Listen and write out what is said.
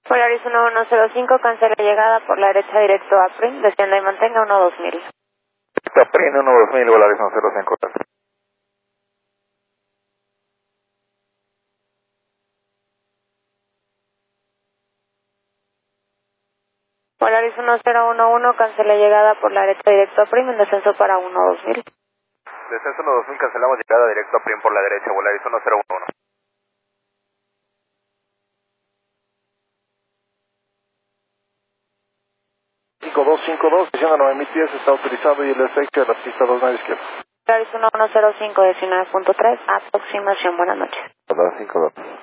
Polaris 1105, cancela llegada por la derecha directo a PRIM, descienda y mantenga 12000. Directo a PRIM 12000, Polaris 105. Polaris 1011, cancela llegada por la derecha directo a PRIM, en descenso para 12000. Descenso 12000, cancelamos llegada directo a PRIM por la derecha, Polaris 1011. 5252, diciendo 9000 pies, está autorizado y el efecto de la pista 2 9 izquierda. Polaris 1105, 19.3, aproximación, buenas noches. Polaris 52.